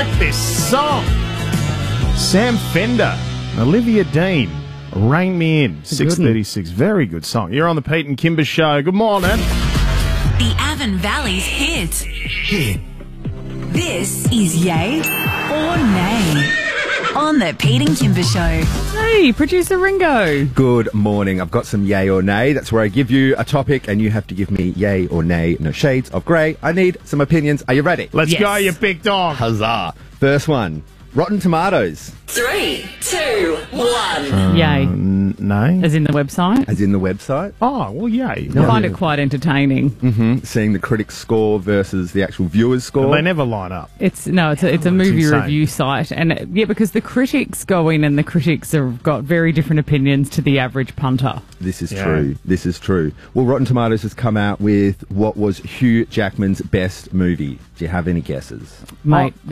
like this song. Sam Fender, Olivia Dean, Rein Me In, 6:36. Very good song. You're on the Pete and Kimber Show. Good morning. The Avon Valley's hit. This is Yay or Nay on the Pete and Kimber Show. Hey, producer Ringo. Good morning. I've got some yay or nay. That's where I give you a topic and you have to give me yay or nay. No shades of grey. I need some opinions. Are you ready? Let's go, you big dog. Huzzah. First one. Rotten Tomatoes. 3, 2, 1. Yay. No. As in the website. As in the website. Oh, well, yay. I find it quite entertaining. Seeing the critics' score versus the actual viewers' score. They never line up. It's a movie insane. review site, and because the critics go in and the critics have got very different opinions to the average punter. This is true. This is true. Well, Rotten Tomatoes has come out with what was Hugh Jackman's best movie. Do you have any guesses? Mate,